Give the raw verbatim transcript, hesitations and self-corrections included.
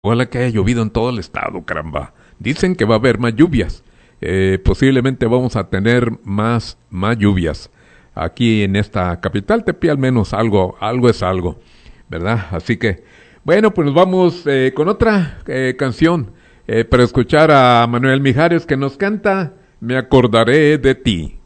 Ojalá que haya llovido en todo el estado, caramba. Dicen que va a haber más lluvias. Eh, posiblemente vamos a tener más, más lluvias. Aquí en esta capital Tepi al menos algo, algo es algo, ¿verdad? Así que, bueno, pues nos vamos eh, con otra eh, canción eh, para escuchar a Manuel Mijares que nos canta Me acordaré de ti.